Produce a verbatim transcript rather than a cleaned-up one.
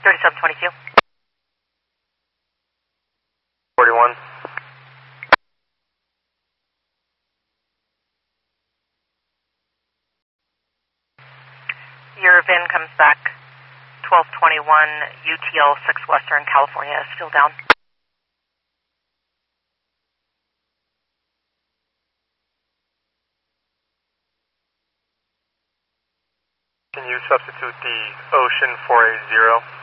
thirty-seven twenty-two. forty-one. Your V I N comes back twelve twenty-one, U T L six Western California is still down. Can you substitute the Ocean four eighty?